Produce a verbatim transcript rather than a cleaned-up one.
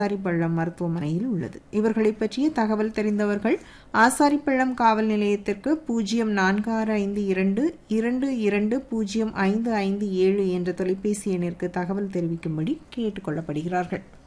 ஆசாரிப்பள்ளம் மருத்துவமனையில் உள்ளது. இவர்களை பற்றிய தகவல் தெரிந்தவர்கள் ஆசாரிப்பள்ளம் காவல் நிலையத்திற்கு பூஜ்ஜியம் நான்கு ஆறு ஐந்து இரண்டு இரண்டு இரண்டு பூஜ்ஜியம் ஐந்து ஐந்து ஏழு என்ற தொலைபேசி எண்ணிற்கு தகவல் தெரிவிக்கும்படி கேட்டுக்கொள்ளப்படுகிறார்கள்.